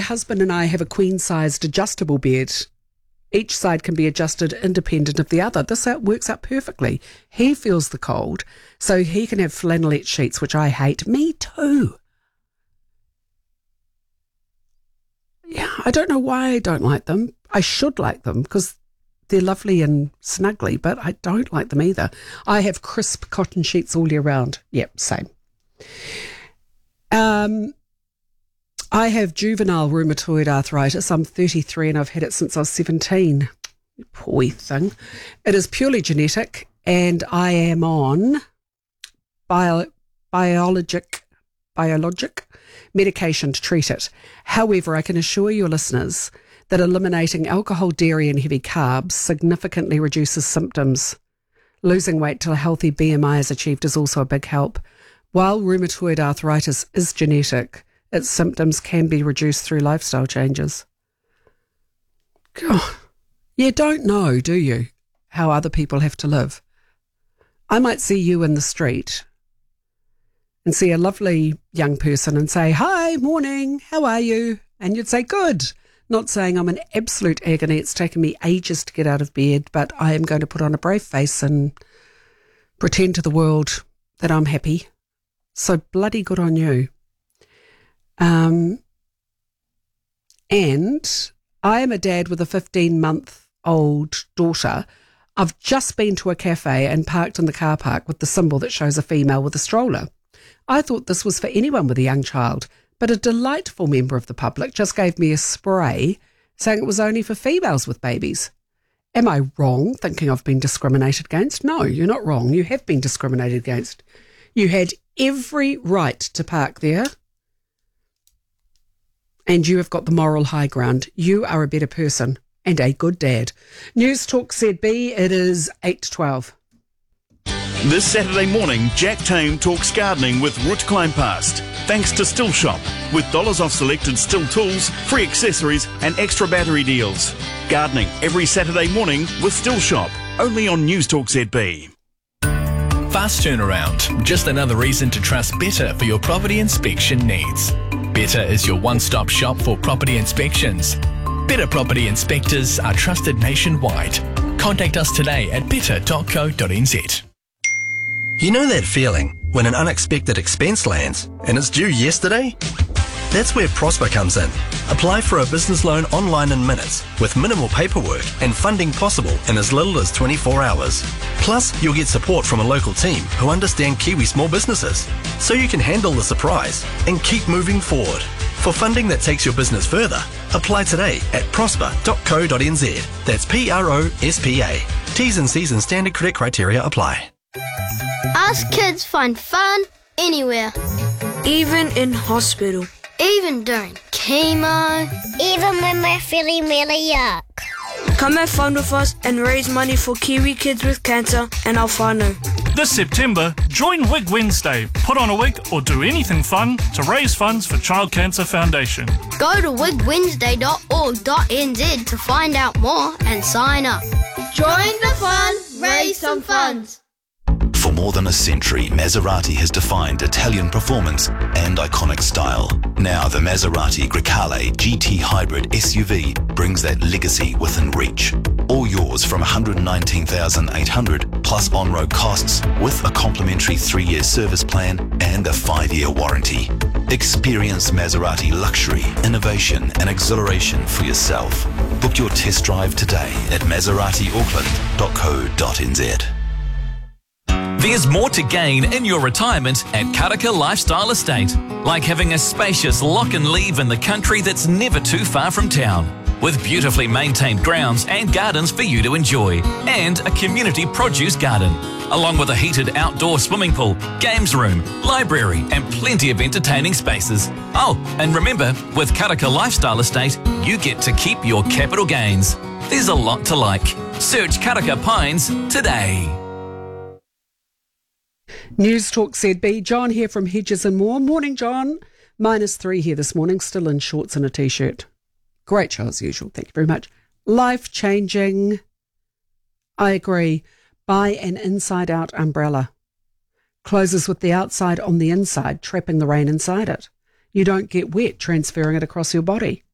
husband and I have a queen-sized adjustable bed. Each side can be adjusted independent of the other. This works out perfectly. He feels the cold, so he can have flannelette sheets, which I hate. Me too. Yeah, I don't know why I don't like them. I should like them because they're lovely and snuggly, but I don't like them either. I have crisp cotton sheets all year round. Yep, same. I have juvenile rheumatoid arthritis. I'm 33 and I've had it since I was 17. Poor thing. It is purely genetic and I am on biologic medication to treat it. However, I can assure your listeners that eliminating alcohol, dairy and heavy carbs significantly reduces symptoms. Losing weight till a healthy BMI is achieved is also a big help. While rheumatoid arthritis is genetic, its symptoms can be reduced through lifestyle changes. God, you don't know, do you, how other people have to live? I might see you in the street and see a lovely young person and say, "Hi, morning, how are you?" And you'd say, "Good." Not saying I'm in absolute agony. It's taken me ages to get out of bed, but I am going to put on a brave face and pretend to the world that I'm happy. So bloody good on you. And I am a dad with a 15-month-old daughter. I've just been to a cafe and parked in the car park with the symbol that shows a female with a stroller. I thought this was for anyone with a young child, but a delightful member of the public just gave me a spray saying it was only for females with babies. Am I wrong thinking I've been discriminated against? No, you're not wrong. You have been discriminated against. You had every right to park there, and you have got the moral high ground. You are a better person and a good dad. News Talk ZB, it is 8 to 12. This Saturday morning, Jack Tame talks gardening with Ruth Kleinpast. Thanks to Still Shop, with dollars off selected Still tools, free accessories and extra battery deals. Gardening every Saturday morning with Still Shop, only on News Talk ZB. Fast turnaround, just another reason to trust Better for your property inspection needs. Better is your one-stop shop for property inspections. Better Property Inspectors are trusted nationwide. Contact us today at better.co.nz. You know that feeling when an unexpected expense lands and it's due yesterday? That's where Prosper comes in. Apply for a business loan online in minutes with minimal paperwork and funding possible in as little as 24 hours. Plus, you'll get support from a local team who understand Kiwi small businesses, so you can handle the surprise and keep moving forward. For funding that takes your business further, apply today at prosper.co.nz. That's PROSPA. T's and C's and standard credit criteria apply. Us kids find fun anywhere. Even in hospital. Even during chemo. Even when we're feeling really yuck. Come have fun with us and raise money for Kiwi kids with cancer and our whānau. This September, join Wig Wednesday. Put on a wig or do anything fun to raise funds for Child Cancer Foundation. Go to wigwednesday.org.nz to find out more and sign up. Join the fun, raise some funds. For more than a century, Maserati has defined Italian performance and iconic style. Now the Maserati Grecale GT Hybrid SUV brings that legacy within reach. All yours from $119,800 plus on-road costs with a complimentary 3-year service plan and a 5-year warranty. Experience Maserati luxury, innovation and exhilaration for yourself. Book your test drive today at maseratiauckland.co.nz. There's more to gain in your retirement at Karaka Lifestyle Estate, like having a spacious lock and leave in the country that's never too far from town, with beautifully maintained grounds and gardens for you to enjoy, and a community produce garden, along with a heated outdoor swimming pool, games room, library and plenty of entertaining spaces. Oh, and remember, with Karaka Lifestyle Estate, you get to keep your capital gains. There's a lot to like. Search Karaka Pines today. News Talk ZB, John here from Hedges and Moore. Morning, John. -3 here this morning, still in shorts and a T-shirt. Great show as usual, thank you very much. Life-changing. I agree. Buy an inside-out umbrella. Closes with the outside on the inside, trapping the rain inside it. You don't get wet transferring it across your body.